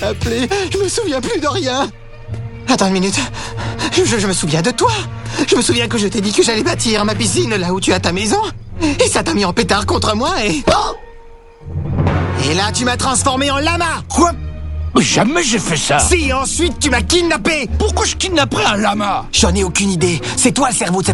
appelé. Je me souviens plus de rien. Attends une minute. Je me souviens de toi. Je me souviens que je t'ai dit que j'allais bâtir ma piscine là où tu as ta maison. Et ça t'a mis en pétard contre moi et... Et là, tu m'as transformé en lama. Quoi? Jamais j'ai fait ça. Si, ensuite, tu m'as kidnappé. Pourquoi je kidnapperais un lama? J'en ai aucune idée. C'est toi le cerveau de cette